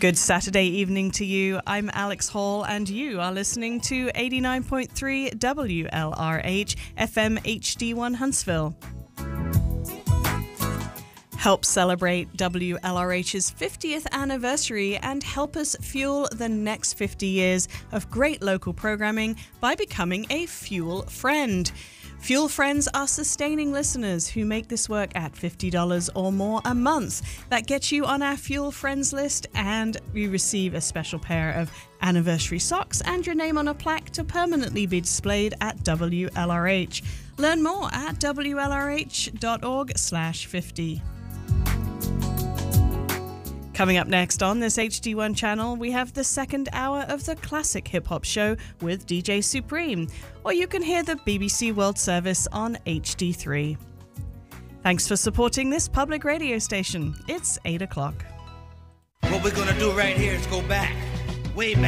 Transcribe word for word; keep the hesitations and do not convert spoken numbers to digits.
Good Saturday evening to you. I'm Alex Hall and you are listening to eighty-nine point three W L R H F M H D one Huntsville. Help celebrate W L R H's fiftieth anniversary and help us fuel the next fifty years of great local programming by becoming a Fuel Friend. Fuel Friends are sustaining listeners who make this work at fifty dollars or more a month. That gets you on our Fuel Friends list, and you receive a special pair of anniversary socks and your name on a plaque to permanently be displayed at W L R H. Learn more at W L R H dot org slash fifty. Coming up next on this H D one channel, we have the second hour of the Classic Hip Hop Show with D J Supreme, or you can hear the B B C World Service on H D three. Thanks for supporting this public radio station. It's eight o'clock. What we're gonna do right here is go back, way back.